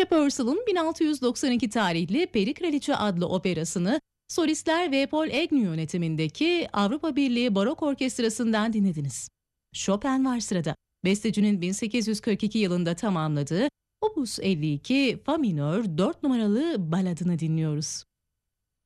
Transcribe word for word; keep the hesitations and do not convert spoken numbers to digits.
Purcell'ın bin altı yüz doksan iki tarihli Peri Kraliçe adlı operasını solistler ve Paul Agnew yönetimindeki Avrupa Birliği Barok Orkestrası'ndan dinlediniz. Chopin var sırada. Bestecinin bin sekiz yüz kırk iki yılında tamamladığı Opus elli iki Fa minör dört numaralı baladını dinliyoruz.